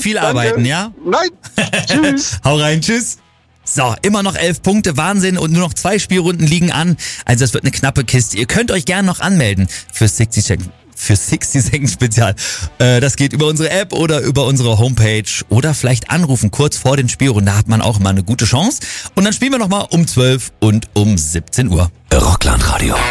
viel arbeiten, ja? Nein. Tschüss. Hau rein, tschüss. So, immer noch 11 Punkte, Wahnsinn, und nur noch 2 Spielrunden liegen an. Also es wird eine knappe Kiste. Ihr könnt euch gerne noch anmelden für 60 Second Spezial. Das geht über unsere App oder über unsere Homepage oder vielleicht anrufen kurz vor den Spielrunden. Da hat man auch immer eine gute Chance. Und dann spielen wir nochmal um 12 und um 17 Uhr. Rockland Radio.